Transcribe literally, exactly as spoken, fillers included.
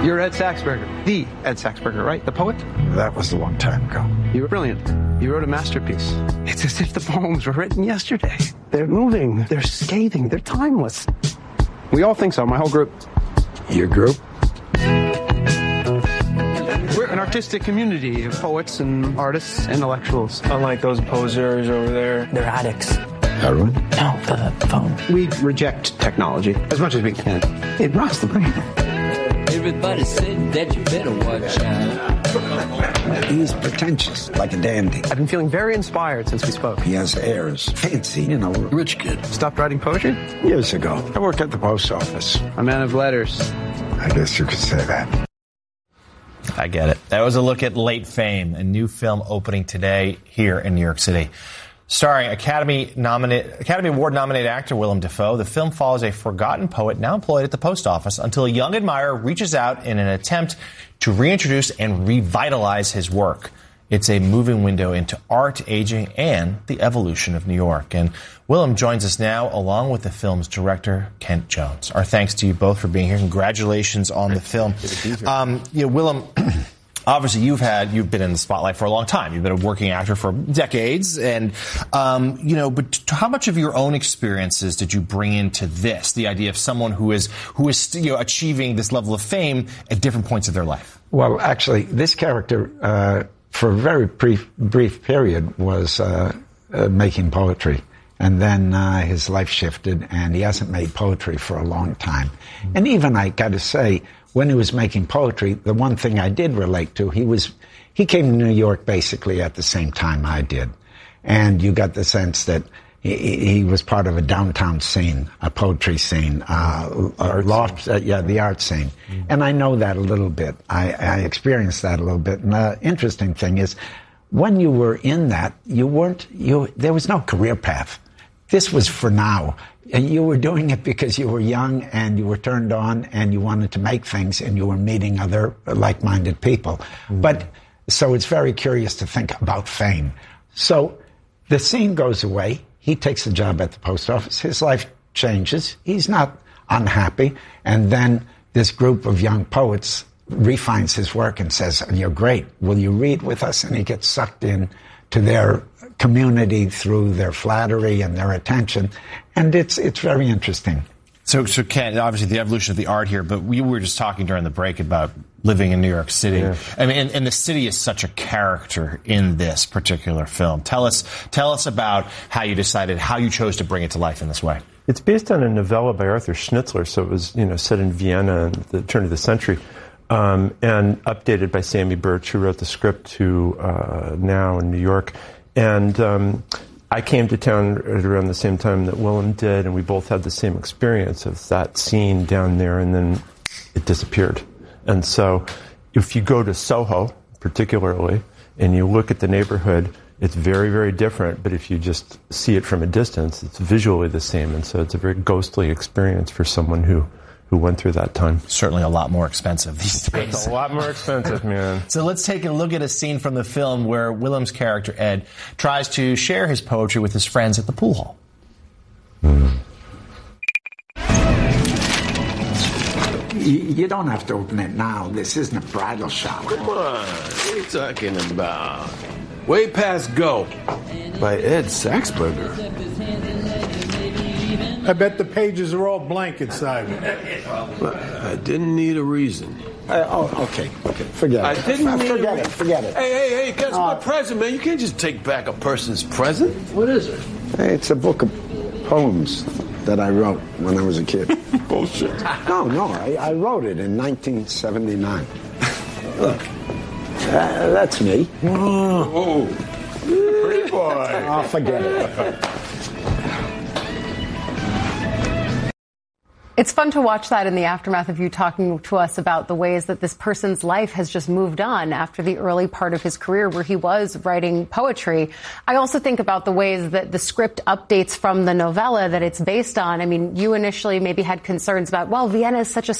You're Ed Saxberger, the Ed Saxberger, right? The poet? That was a long time ago. You were brilliant. You wrote a masterpiece. It's as if the poems were written yesterday. They're moving, they're scathing, they're timeless. We all think so, my whole group. Your group? We're an artistic community of poets and artists, intellectuals. Unlike those posers over there, they're addicts. Heroin? No, the phone. We reject technology as much as we can. It rots the brain. Everybody said that you better watch out. He's pretentious, like a dandy. I've been feeling very inspired since we spoke. He has airs. Fancy, you know, rich kid. Stopped writing poetry? Years ago. I worked at the post office. A man of letters. I guess you could say that. I get it. That was a look at Late Fame, a new film opening today here in New York City. Starring Academy nominate, Academy Award-nominated actor Willem Dafoe, the film follows a forgotten poet now employed at the post office until a young admirer reaches out in an attempt to reintroduce and revitalize his work. It's a moving window into art, aging, and the evolution of New York. And Willem joins us now, along with the film's director, Kent Jones. Our thanks to you both for being here. Congratulations on the film. Um, you know, Willem, obviously you've had you've been in the spotlight for a long time. You've been a working actor for decades, and um, you know. But how much of your own experiences did you bring into this? The idea of someone who is who is you know achieving this level of fame at different points of their life. Well, actually, this character, uh, for a very brief, brief period, was uh, uh, making poetry. And then uh, his life shifted, and he hasn't made poetry for a long time. Mm-hmm. And even, I got to say, when he was making poetry, the one thing I did relate to, he was, he came to New York basically at the same time I did. And you got the sense that he, he was part of a downtown scene, a poetry scene, uh, a loft, uh, yeah, the art scene. Mm-hmm. And I know that a little bit. I, I experienced that a little bit. And the interesting thing is, when you were in that, you weren't, you, there was no career path. This was for now. And you were doing it because you were young and you were turned on and you wanted to make things and you were meeting other like-minded people. Mm-hmm. But so it's very curious to think about fame. So the scene goes away. He takes a job at the post office. His life changes. He's not unhappy. And then this group of young poets refines his work and says, "You're great. Will you read with us?" And he gets sucked in to their community through their flattery and their attention. And it's it's very interesting. So, so Ken, obviously the evolution of the art here, but we were just talking during the break about living in New York City. Yeah. I mean, and, and the city is such a character in this particular film. Tell us, tell us about how you decided, how you chose to bring it to life in this way. It's based on a novella by Arthur Schnitzler, so it was, you know, set in Vienna at the turn of the century, um, and updated by Sammy Birch, who wrote the script, to uh, now in New York. And um, I came to town right around the same time that Willem did, and we both had the same experience of that scene down there, and then it disappeared. And so if you go to Soho, particularly, and you look at the neighborhood, it's very, very different. But if you just see it from a distance, it's visually the same. And so it's a very ghostly experience for someone who who went through that time. Certainly a lot more expensive these days. It's a lot more expensive, man. So let's take a look at a scene from the film where Willem's character, Ed, tries to share his poetry with his friends at the pool hall. Mm. You, you don't have to open it now. This isn't a bridal shower. Come on. What are you talking about? Way past Go by Ed Saxberger. I bet the pages are all blank inside. But I didn't need a reason. Uh, oh, okay, okay. Forget it. I didn't uh, need forget a it. Forget it. Hey, hey, hey! Guess uh, my present, man. You can't just take back a person's present. What is it? It's a book of poems that I wrote when I was a kid. Bullshit. No, no, I, I wrote it in nineteen seventy-nine. Look, uh, that's me. Whoa, whoa. Pretty boy. Oh, forget it. It's fun to watch that in the aftermath of you talking to us about the ways that this person's life has just moved on after the early part of his career where he was writing poetry. I also think about the ways that the script updates from the novella that it's based on. I mean, you initially maybe had concerns about, well, Vienna is such a